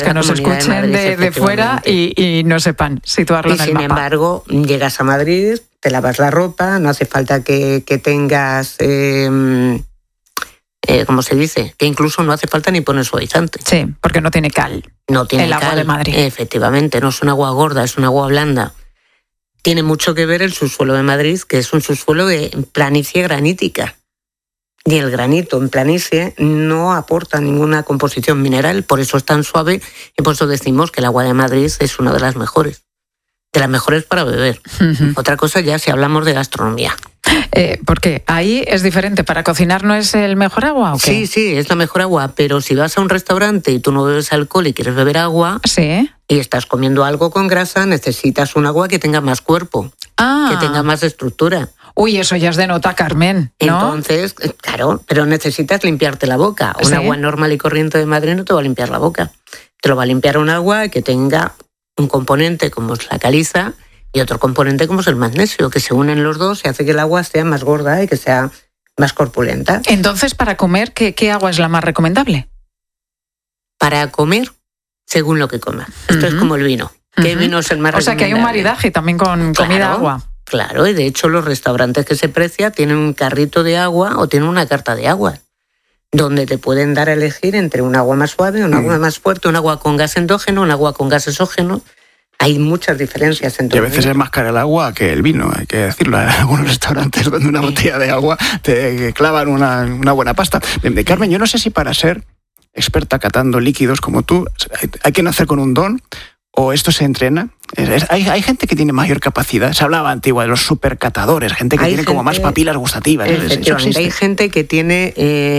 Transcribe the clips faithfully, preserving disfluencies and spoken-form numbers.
los que nos escuchen de, de, de fuera y, y no sepan situarlo y en el sin mapa. embargo, llegas a Madrid, te lavas la ropa, no hace falta que, que tengas, eh, eh, ¿cómo se dice? Que incluso no hace falta ni poner suavizante. Sí, porque no tiene cal. No tiene el cal, agua de Madrid. Efectivamente, no es un agua gorda, es un agua blanda. Tiene mucho que ver el subsuelo de Madrid, que es un subsuelo de planicie granítica. Y el granito en planicie no aporta ninguna composición mineral, por eso es tan suave y por eso decimos que el agua de Madrid es una de las mejores. De las mejores para beber. Uh-huh. Otra cosa ya si hablamos de gastronomía. Eh, ¿Por qué? ¿Ahí es diferente? ¿Para cocinar no es el mejor agua o qué? Sí, sí, es la mejor agua, pero si vas a un restaurante y tú no bebes alcohol y quieres beber agua, ¿sí? Y estás comiendo algo con grasa, necesitas un agua que tenga más cuerpo, ah. que tenga más estructura. Uy, eso ya es de nota, Carmen, ¿no? Entonces, claro, pero necesitas limpiarte la boca. Un ¿sí? agua normal y corriente de Madrid no te va a limpiar la boca. Te lo va a limpiar un agua que tenga un componente como es la caliza y otro componente como es el magnesio, que se unen los dos y hace que el agua sea más gorda y que sea más corpulenta. Entonces, para comer, ¿qué, qué agua es la más recomendable? Para comer, según lo que comas. Esto uh-huh. es como el vino. ¿Qué uh-huh. vino es el más recomendable? O sea, que hay un maridaje también con claro, comida-agua. Claro, y de hecho los restaurantes que se precia tienen un carrito de agua o tienen una carta de agua, donde te pueden dar a elegir entre un agua más suave, un agua mm. más fuerte, un agua con gas endógeno, un agua con gas exógeno. Hay muchas diferencias entre Y a veces es más caro el agua que el vino, hay que decirlo. En algunos restaurantes donde una botella de agua te clavan una, una buena pasta. De Carmen, yo no sé si para ser experta catando líquidos como tú, hay que nacer con un don o esto se entrena. Hay, hay gente que tiene mayor capacidad. Se hablaba antigua de los supercatadores, gente que hay tiene gente, como más papilas gustativas. Efectivamente, hay gente que tiene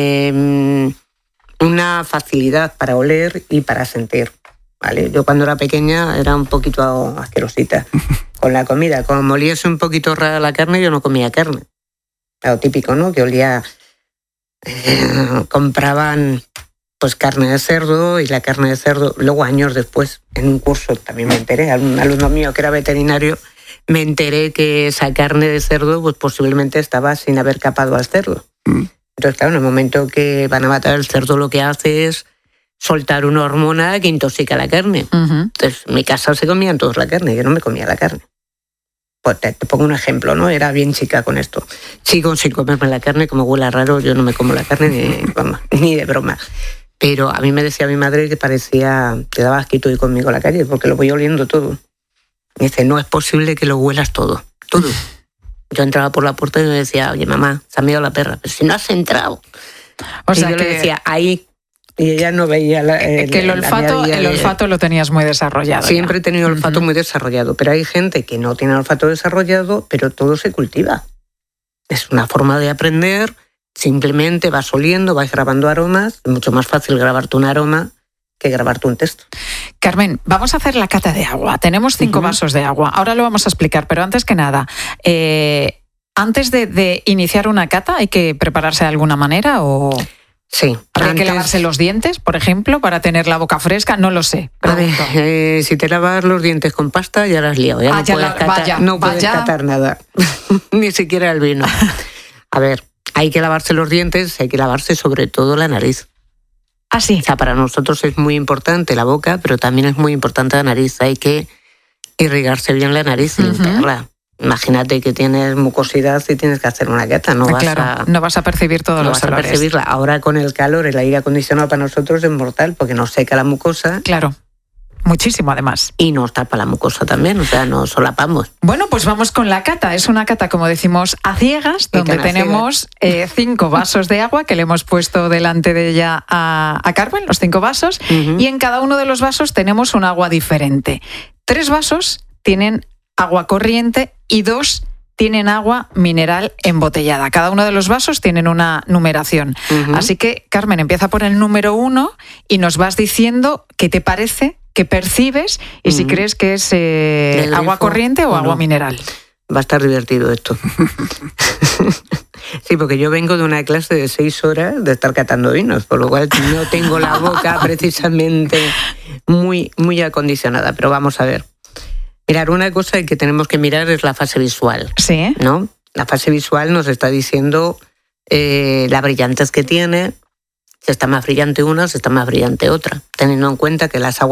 eh, una facilidad para oler y para sentir. ¿Vale? Yo cuando era pequeña era un poquito asquerosita con la comida. Como oliese un poquito rara la carne, yo no comía carne. Lo típico, ¿no? Que olía... Eh, compraban... pues carne de cerdo, y la carne de cerdo, luego años después, en un curso también me enteré, un alumno mío que era veterinario, me enteré que esa carne de cerdo pues posiblemente estaba sin haber capado al cerdo. Mm. Entonces, claro, en el momento que van a matar el cerdo, lo que hace es soltar una hormona que intoxica la carne. Uh-huh. Entonces, en mi casa se comían todos la carne, yo no me comía la carne. Pues te, te pongo un ejemplo, ¿no? Era bien chica con esto. Sigo sin comerme la carne, como huele raro, yo no me como la carne ni, vamos, ni de broma. Pero a mí me decía mi madre que parecía, que daba asquito ir conmigo a la calle, porque lo voy oliendo todo. Me dice, no es posible que lo huelas todo, todo. Yo entraba por la puerta y me decía, oye, mamá, se ha ido la perra, pero si no has entrado. O sea, y yo que... le decía, ahí, y ella no veía la... El, que el olfato, el olfato lo tenías muy desarrollado. Siempre ya. he tenido el olfato uh-huh. muy desarrollado, pero hay gente que no tiene el olfato desarrollado, pero todo se cultiva. Es una forma de aprender... Simplemente vas oliendo, vas grabando aromas. Es mucho más fácil grabarte un aroma que grabarte un texto. Carmen, vamos a hacer la cata de agua. Tenemos cinco uh-huh. vasos de agua. Ahora lo vamos a explicar, pero antes que nada, eh, antes de, de iniciar una cata, ¿hay que prepararse de alguna manera o...? Sí. ¿Hay antes... que lavarse los dientes, por ejemplo, para tener la boca fresca? No lo sé. A ver, eh, si te lavas los dientes con pasta, ya las has liado. Ya ah, no ya puedes, la... catar, vaya, no puedes vaya. catar nada. Ni siquiera el vino. A ver... Hay que lavarse los dientes, hay que lavarse sobre todo la nariz. ¿Ah, sí? O sea, para nosotros es muy importante la boca, pero también es muy importante la nariz. Hay que irrigarse bien la nariz y uh-huh. limpiarla. Imagínate que tienes mucosidad y tienes que hacer una cata. No, claro, vas a, no vas a percibir todos no los vas olores. A percibirla. Ahora con el calor, el aire acondicionado para nosotros es mortal porque nos seca la mucosa. Claro. Muchísimo, además. Y nos tapa la mucosa también, o sea, nos solapamos. Bueno, pues vamos con la cata. Es una cata, como decimos, a ciegas, donde tenemos eh, cinco vasos de agua que le hemos puesto delante de ella a, a Carmen, los cinco vasos, uh-huh. y en cada uno de los vasos tenemos un agua diferente. Tres vasos tienen agua corriente y dos tienen agua mineral embotellada. Cada uno de los vasos tienen una numeración. Uh-huh. Así que, Carmen, empieza por el número uno y nos vas diciendo qué te parece, qué percibes y mm. si crees que es eh, agua corriente o, o agua no. mineral. Va a estar divertido esto. Sí, porque yo vengo de una clase de seis horas de estar catando vinos, por lo cual no tengo la boca precisamente muy, muy acondicionada, pero vamos a ver. Mirar, una cosa que tenemos que mirar es la fase visual. Sí. ¿No? La fase visual nos está diciendo eh, la brillantez que tiene, si está más brillante una o si está más brillante otra, teniendo en cuenta que las aguas